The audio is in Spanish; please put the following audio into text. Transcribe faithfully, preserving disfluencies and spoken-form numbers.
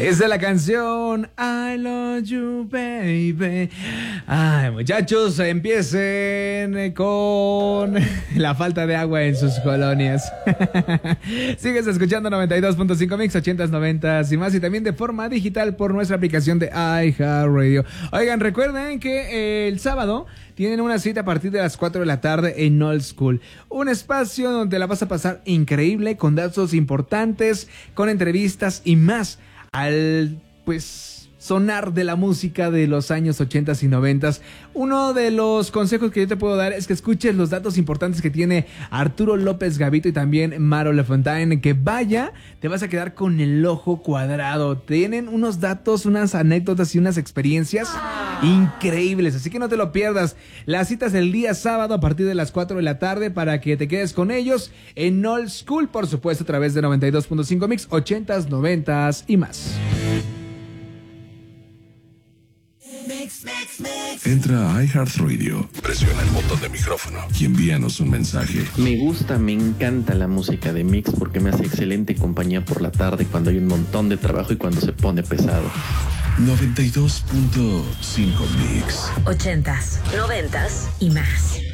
Esa es la canción I Love You Baby. Ay, muchachos, empiecen con la falta de agua en sus colonias. Sigues escuchando noventa y dos punto cinco Mix, ochentas, noventas y más, y también de forma digital por nuestra aplicación de iHeartRadio. Oigan, recuerden que el sábado tienen una cita a partir de las cuatro de la tarde en Old School. Un espacio donde la vas a pasar increíble, con datos importantes, con entrevistas y más. Al, pues, sonar de la música de los años ochentas y noventas. Uno de los consejos que yo te puedo dar es que escuches los datos importantes que tiene Arturo López Gavito y también Maro Lafontaine. Que vaya, te vas a quedar con el ojo cuadrado. Tienen unos datos, unas anécdotas y unas experiencias increíbles, así que no te lo pierdas. La cita es el día sábado a partir de las cuatro de la tarde para que te quedes con ellos en Old School, por supuesto a través de noventa y dos punto cinco Mix, ochentas, noventas y más. Entra a iHeartRadio, presiona el botón de micrófono y envíanos un mensaje. Me gusta, me encanta la música de Mix porque me hace excelente compañía por la tarde cuando hay un montón de trabajo y cuando se pone pesado. noventa y dos punto cinco Mix. Ochentas, noventas y más.